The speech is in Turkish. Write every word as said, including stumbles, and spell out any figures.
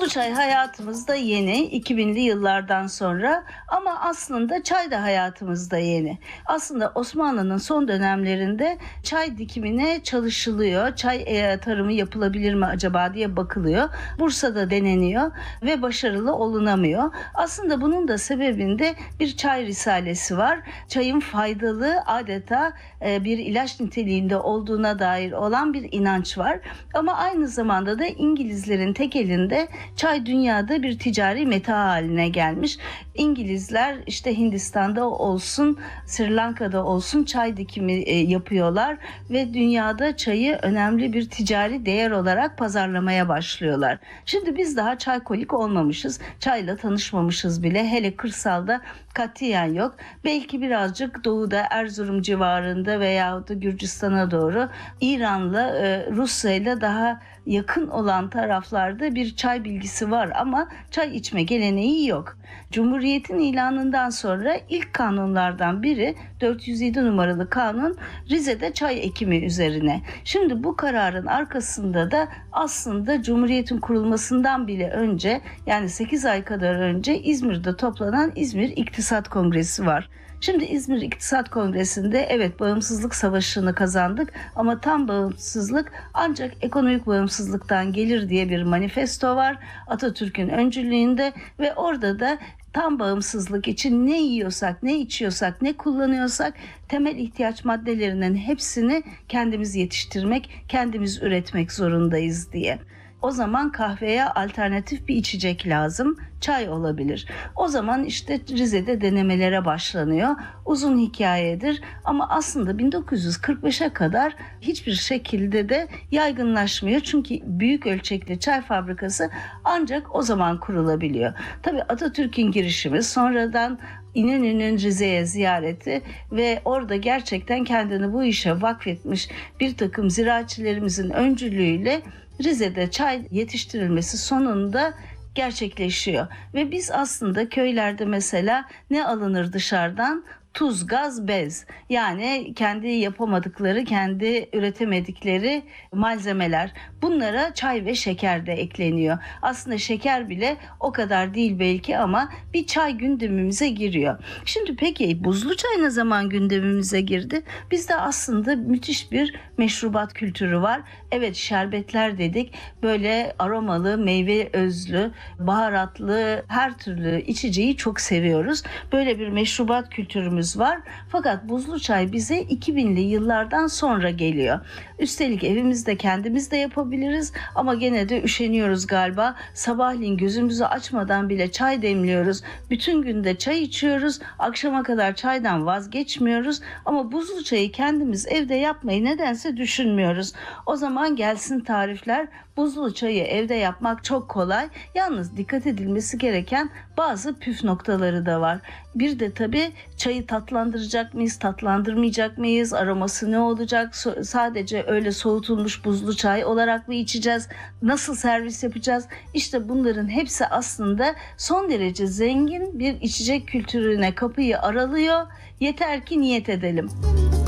çay hayatımızda yeni, iki binli yıllardan sonra, ama aslında çay da hayatımızda yeni. Aslında Osmanlı'nın son dönemlerinde çay dikimine çalışılıyor. Çay e, tarımı yapılabilir mi acaba diye bakılıyor. Bursa'da deneniyor ve başarılı olunamıyor. Aslında bunun da sebebinde bir çay risalesi var. Çayın faydalı, adeta e, bir ilaç niteliğinde olduğuna dair olan bir inanç var. Ama aynı zamanda da İngilizlerin tek elinde çay dünyada bir ticari meta haline gelmiş. İngilizler işte Hindistan'da olsun, Sri Lanka'da olsun çay dikimi e, yapıyorlar ve dünyada çayı önemli bir ticari değer olarak pazarlamaya başlıyorlar. Şimdi biz daha çaykolik olmamışız. Çayla tanışmamışız bile. Hele kırsalda katiyen yok. Belki birazcık doğuda, Erzurum civarında veyahut da Gürcistan'a doğru, İran'la, e, Rusya'yla daha yakın olan taraflarda bir çay bilgisi var ama çay içme geleneği yok. Cumhuriyet'in ilanından sonra ilk kanunlardan biri dört yüz yedi numaralı kanun, Rize'de çay ekimi üzerine. Şimdi bu kararın arkasında da aslında Cumhuriyet'in kurulmasından bile önce, yani sekiz ay kadar önce İzmir'de toplanan İzmir İktisat Kongresi var. Şimdi İzmir İktisat Kongresi'nde evet bağımsızlık savaşını kazandık ama tam bağımsızlık ancak ekonomik bağımsızlıktan gelir diye bir manifesto var Atatürk'ün öncülüğünde ve orada da tam bağımsızlık için ne yiyorsak, ne içiyorsak, ne kullanıyorsak temel ihtiyaç maddelerinin hepsini kendimiz yetiştirmek, kendimiz üretmek zorundayız diye. O zaman kahveye alternatif bir içecek lazım. Çay olabilir. O zaman işte Rize'de denemelere başlanıyor. Uzun hikayedir ama aslında bin dokuz yüz kırk beşe kadar hiçbir şekilde de yaygınlaşmıyor. Çünkü büyük ölçekli çay fabrikası ancak o zaman kurulabiliyor. Tabii Atatürk'ün girişimi, sonradan İnönü'nün Rize'ye ziyareti ve orada gerçekten kendini bu işe vakfetmiş bir takım ziraatçilerimizin öncülüğüyle Rize'de çay yetiştirilmesi sonunda gerçekleşiyor. Ve biz aslında köylerde mesela ne alınır dışarıdan? Tuz, gaz, bez. Yani kendi yapamadıkları, kendi üretemedikleri malzemeler. Bunlara çay ve şeker de ekleniyor. Aslında şeker bile o kadar değil belki ama bir çay gündemimize giriyor. Şimdi peki buzlu çay ne zaman gündemimize girdi? Bizde aslında müthiş bir meşrubat kültürü var. Evet, şerbetler dedik. Böyle aromalı, meyve özlü, baharatlı her türlü içeceği çok seviyoruz. Böyle bir meşrubat kültürümüz var. Fakat buzlu çay bize iki binli yıllardan sonra geliyor. Üstelik evimizde kendimiz de yapabiliriz ama gene de üşeniyoruz galiba. Sabahleyin gözümüzü açmadan bile çay demliyoruz. Bütün günde çay içiyoruz. Akşama kadar çaydan vazgeçmiyoruz. Ama buzlu çayı kendimiz evde yapmayı nedense düşünmüyoruz. O zaman gelsin tarifler. Buzlu çayı evde yapmak çok kolay. Yalnız dikkat edilmesi gereken bazı püf noktaları da var. Bir de tabii çayı tatlandıracak mıyız, tatlandırmayacak mıyız? Aroması ne olacak? So- sadece öyle soğutulmuş buzlu çay olarak mı içeceğiz? Nasıl servis yapacağız? İşte bunların hepsi aslında son derece zengin bir içecek kültürüne kapıyı aralıyor. Yeter ki niyet edelim.